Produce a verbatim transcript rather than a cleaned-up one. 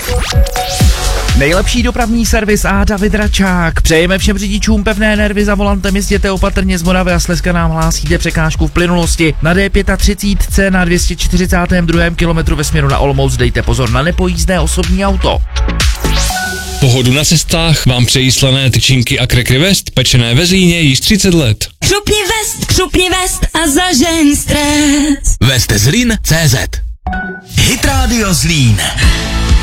Nejlepší dopravní servis a David Račák. Přejeme všem řidičům pevné nervy za volantem, jezděte opatrně, z Moravy a Slezska nám hlásíte překážku v plynulosti. Na D třicet pět na dvě stě čtyřicátém druhém kilometru ve směru na Olomouc dejte pozor na nepojízdné osobní auto. Pohodu na cestách vám přejí slané tyčinky a Cracker West, pečené ve Zlíně již třicet let. Křupni vest, křupni vest a zažeň stres. West Zlín tečka cé zet. Hit Radio Zlín.